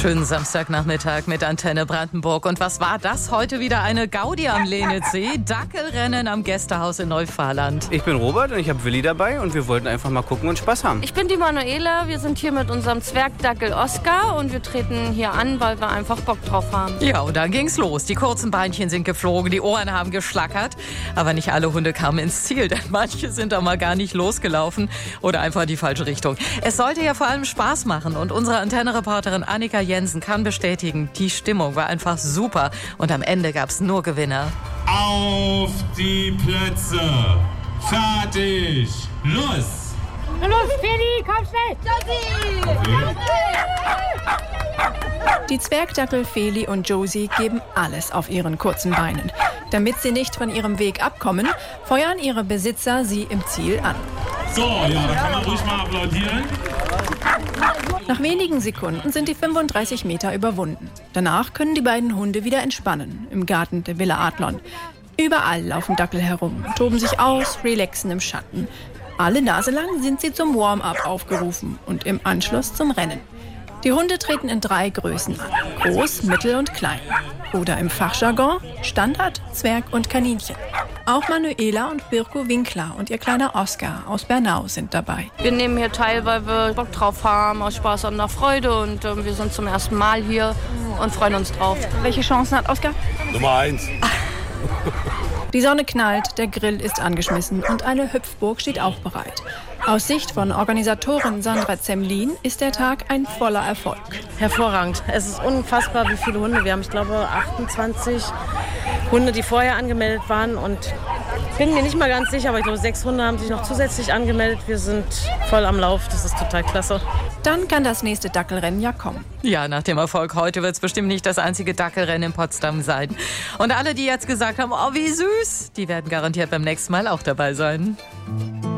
Schönen Samstagnachmittag mit Antenne Brandenburg. Und was war das? Heute wieder eine Gaudi am Lenitzsee. Dackelrennen am Gästehaus in Neufahrland. Ich bin Robert und ich habe Willi dabei und wir wollten einfach mal gucken und Spaß haben. Ich bin die Manuela, wir sind hier mit unserem Zwergdackel Oskar und wir treten hier an, weil wir einfach Bock drauf haben. Ja, und dann ging's los. Die kurzen Beinchen sind geflogen, die Ohren haben geschlackert. Aber nicht alle Hunde kamen ins Ziel, denn manche sind auch mal gar nicht losgelaufen oder einfach in die falsche Richtung. Es sollte ja vor allem Spaß machen und unsere Antenne-Reporterin Annika Jensen kann bestätigen, die Stimmung war einfach super und am Ende gab's nur Gewinner. Auf die Plätze, fertig, los! Los, Feli, komm schnell! Josie! Die Zwergdackel Feli und Josie geben alles auf ihren kurzen Beinen. Damit sie nicht von ihrem Weg abkommen, feuern ihre Besitzer sie im Ziel an. So, ja, da kann man ruhig mal applaudieren. Nach wenigen Sekunden sind die 35 Meter überwunden. Danach können die beiden Hunde wieder entspannen im Garten der Villa Adlon. Überall laufen Dackel herum, toben sich aus, relaxen im Schatten. Alle Nase lang sind sie zum Warm-up aufgerufen und im Anschluss zum Rennen. Die Hunde treten in 3 Größen an: groß, mittel und klein. Oder im Fachjargon Standard, Zwerg und Kaninchen. Auch Manuela und Birko Winkler und ihr kleiner Oskar aus Bernau sind dabei. Wir nehmen hier teil, weil wir Bock drauf haben, aus Spaß und nach Freude und wir sind zum ersten Mal hier und freuen uns drauf. Welche Chancen hat Oskar? Nummer 1. Die Sonne knallt, der Grill ist angeschmissen und eine Hüpfburg steht auch bereit. Aus Sicht von Organisatorin Sandra Zemlin ist der Tag ein voller Erfolg. Hervorragend. Es ist unfassbar, wie viele Hunde wir haben. Ich glaube 28 Hunde, die vorher angemeldet waren. Und ich bin mir nicht mal ganz sicher, aber ich glaube 6 Hunde haben sich noch zusätzlich angemeldet. Wir sind voll am Lauf. Das ist total klasse. Dann kann das nächste Dackelrennen ja kommen. Ja, nach dem Erfolg heute wird es bestimmt nicht das einzige Dackelrennen in Potsdam sein. Und alle, die jetzt gesagt haben, oh wie süß, die werden garantiert beim nächsten Mal auch dabei sein.